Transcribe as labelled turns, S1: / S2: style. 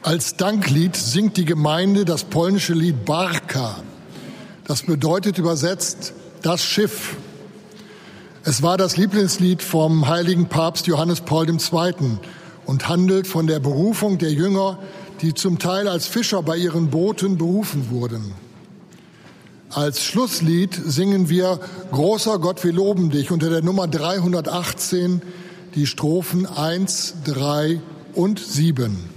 S1: Als Danklied singt die Gemeinde das polnische Lied Barka. Das bedeutet übersetzt das Schiff. Es war das Lieblingslied vom heiligen Papst Johannes Paul II. Und handelt von der Berufung der Jünger, die zum Teil als Fischer bei ihren Booten berufen wurden. Als Schlusslied singen wir Großer Gott, wir loben dich unter der Nummer 318, die Strophen 1, 3 und 7.